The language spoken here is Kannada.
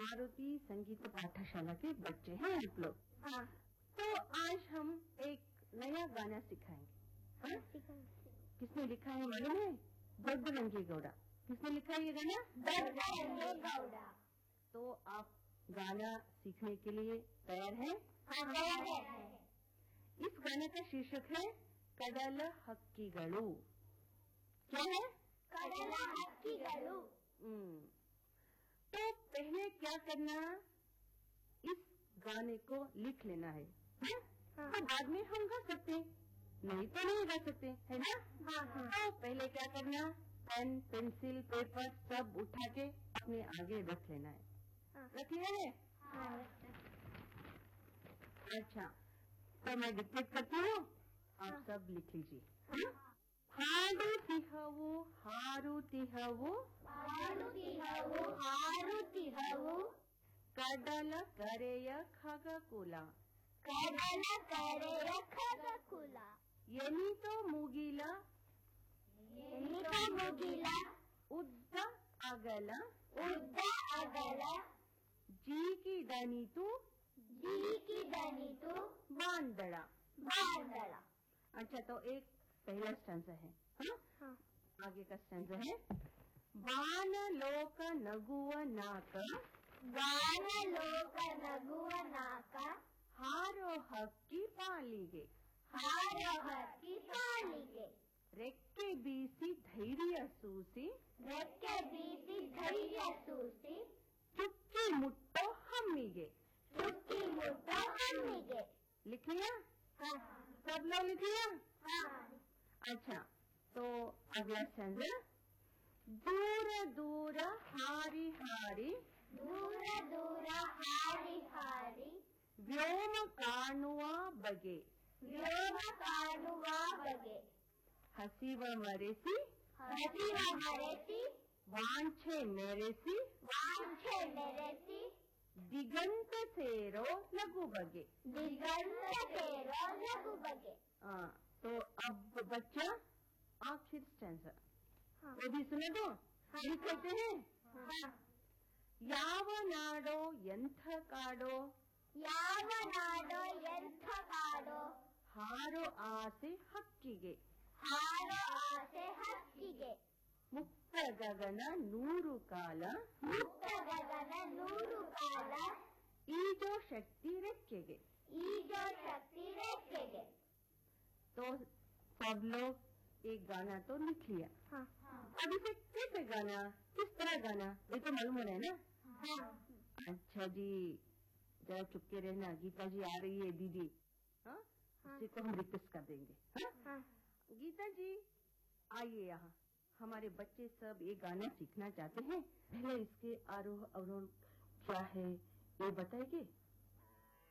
मारुति संगीत पाठशाला के बच्चे हैं आप लोग। हाँ। तो आज हम एक नया गाना सिखाएंगे। हाँ? किसने लिखा है मालूम है? दೊಡ್ಡರಂಗೇ गौड़ा। किसने लिखा है ये गाना? दೊಡ್ಡರಂಗೇ गौड़ा। तो आप गाना सीखने के लिए तैयार हैं? हाँ, तैयार है। इस गाने का शीर्षक है कಡಲ ಹಕ್ಕಿಗಳು। क्या है? ಕಡಲ ಹಕ್ಕಿಗಳು। तो पहले क्या करना, इस गाने को लिख लेना है। हाँ। तो बाद में हम गा सकते, नहीं तो नहीं गा सकते, है ना? हाँ, हाँ। तो पहले क्या करना, पेन पेंसिल पेपर सब उठा के अपने आगे रख लेना है। हाँ। रख लिया है? हाँ। अच्छा, तो मैं डिक्टेट करती हूँ, आप सब लिख लीजिए। ಹಾಡುತ್ತಿಹವು ಹಾರುತ್ತಿಹವು ಹಾರುತ್ತಿಹವು ಹಾರುತ್ತಿಹವು ಕಡಲ ಕರೆಯ ಖಗಕುಲ ಕಡಲ ಕರೆಯ ಖಗಕುಲ ಎನಿತೋ ಮುಗಿಲ ಎನಿತ ಮುಗಿಲ ಉದ್ದ ಅಗಲ ಉದ್ದ ಅಗಲ ಜೀಕಿದನಿತು ಜೀಕಿದನಿತು ಬಾಂದಳ ಬಾಂದಳ। अच्छा, तो एक पहला स्टैंजा है। हाँ? हाँ। आगे का स्टैंजा है ಬಾನ ಲೋಕ ನಗುವ ನಾಕ ಬಾನ ಲೋಕ ನಗುವ ನಾಕ ಹಾರೋ ಹಕ್ಕಿ ಪಾಲಿಗೆ ಹಾರೋ ಹಕ್ಕಿ ಪಾಲಿಗೆ ರೆಕ್ಕೆ ಬೀಸಿ ಧೈರ್ಯ ಸೂಸಿ ರೆಕ್ಕೆ ಬೀಸಿ ಧೈರ್ಯ ಸೂಸಿ ಚುಕ್ಕಿ ಮುಟ್ಟೋ ಹಮ್ಮಿಗೆ ಚುಕ್ಕಿ ಮುಟ್ಟೋ ಹಮ್ಮಿಗೆ। लिख लिया? हाँ। सब लोग लिख लिया? हाँ। अच्छा, तो अगला स्टैंजा दूर दूर हारी हारी ದೂರ ದೂರ ಹಾರಿ ಹಾರಿ ವ್ಯೋಮ ಕಾಣುವ ಬಗೆ ವ್ಯೋಮ ಕಾಣುವ ಬಗೆ ಹಸಿವ ಮರೆಸಿ ಹಸಿವ ಮರೆಸಿ ವಾಂಛೆ ಮೆರೆಸಿ ವಾಂಛೆ ಮೆರೆಸಿ ದಿಗಂತ ಸೇರೋ ಲಘು ಬಗೆ। ದಿಗಂತ ಸೇರೋ ಲಘು ಬಗೆ। तो अब बच्चा आखिर स्टैंजा हाँ। वो भी सुने दो। लिख लेते हैं। हाँ। ಯಾವ ನಾಡೋ ಎಂಥ ಕಾಡೋ ಯಾವ ನಾಡೋ ಎಂಥ ಕಾಡೋ ಹಾರೋ ಆಸೆ ಹಕ್ಕಿಗೆ ಹಾರೋ ಆಸೆ ಹಕ್ಕಿಗೆ ಮುಕ್ತ ಗಗನ ನೂರು ಕಾಲ ಮುಕ್ತ ಗಗನ ನೂರು ಕಾಲ ಈಜೋ ಶಕ್ತಿ ರೆಕ್ಕೆಗೆ। ಈಜೋ ಶಕ್ತಿ ರೆಕ್ಕೆಗೆ। तो सब लोग एक गाना तो लिख लिया। हाँ। अब इसे कैसे गाना, किस तरह गाना, ये तो मालूम हो रहा है ना? हाँ। अच्छा जी, जरा चुपके रहना, गीता जी आ रही है दीदी। हाँ? उसी को हम रिक्वेस्ट कर देंगे। हाँ? हाँ। गीता जी आइए यहाँ, हमारे बच्चे सब ये गाना सीखना चाहते हैं। पहले इसके आरोह अवरोह क्या है ये बताएंगे?